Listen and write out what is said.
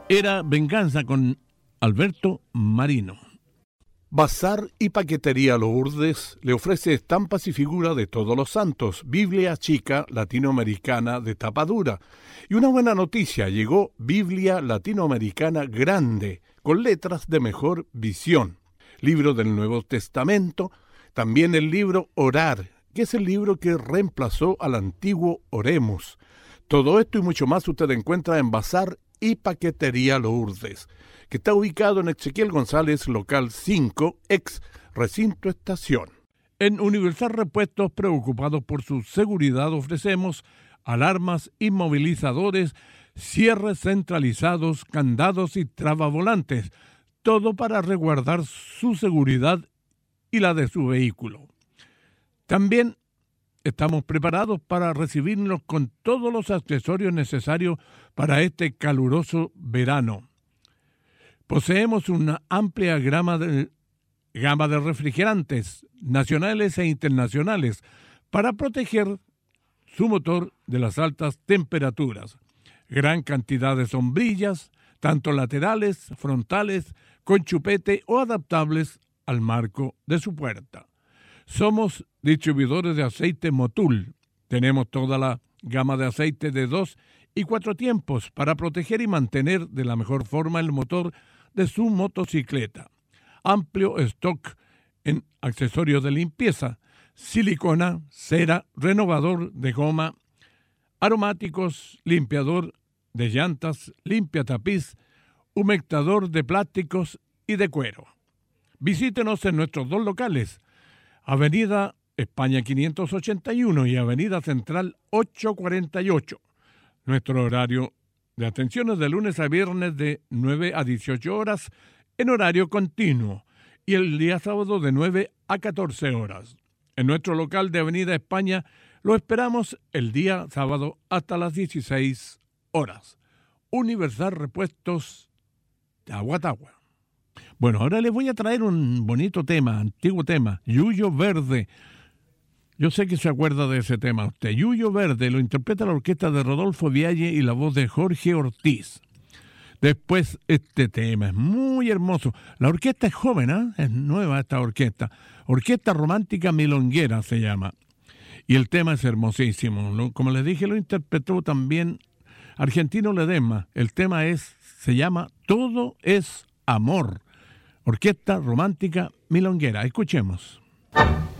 Era Venganza con Alberto Marino. Bazar y Paquetería Lourdes le ofrece estampas y figuras de todos los santos, Biblia chica latinoamericana de tapa dura. Y una buena noticia, llegó Biblia latinoamericana grande, con letras de mejor visión. Libro del Nuevo Testamento, también el libro Orar, que es el libro que reemplazó al antiguo Oremos. Todo esto y mucho más usted encuentra en Bazar y Paquetería Lourdes, que está ubicado en Ezequiel González, local 5, ex Recinto Estación. En Universal Repuestos, preocupados por su seguridad, ofrecemos alarmas, inmovilizadores, cierres centralizados, candados y trabavolantes, todo para resguardar su seguridad y la de su vehículo. También estamos preparados para recibirnos con todos los accesorios necesarios para este caluroso verano. Poseemos una amplia gama de refrigerantes nacionales e internacionales para proteger su motor de las altas temperaturas. Gran cantidad de sombrillas, tanto laterales, frontales, con chupete o adaptables al marco de su puerta. Somos distribuidores de aceite Motul. Tenemos toda la gama de aceite de 2 y 4 tiempos para proteger y mantener de la mejor forma el motor de su motocicleta. Amplio stock en accesorios de limpieza, silicona, cera, renovador de goma, aromáticos, limpiador de llantas, limpiatapiz, humectador de plásticos y de cuero. Visítenos en nuestros dos locales, Avenida España 581 y Avenida Central 848. Nuestro horario de atención es de lunes a viernes de 9 a 18 horas en horario continuo y el día sábado de 9 a 14 horas. En nuestro local de Avenida España lo esperamos el día sábado hasta las 16 horas. Universal Repuestos de Aguatagua. Bueno, ahora les voy a traer un bonito tema, antiguo tema, Yuyo Verde. Yo sé que se acuerda de ese tema usted. Yuyo Verde lo interpreta la orquesta de Rodolfo Vialle y la voz de Jorge Ortiz. Después, este tema es muy hermoso. La orquesta es joven, ¿eh? Es nueva esta orquesta. Orquesta Romántica Milonguera se llama. Y el tema es hermosísimo. Como les dije, lo interpretó también Argentino Ledesma. El tema se llama Todo es Amor. Orquesta Romántica Milonguera. Escuchemos.